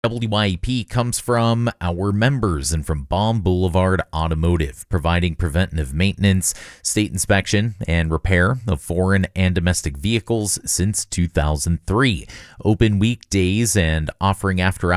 WYEP comes from our members and from Baum Boulevard Automotive, providing preventative maintenance, state inspection, and repair of foreign and domestic vehicles since 2003. Open weekdays and offering after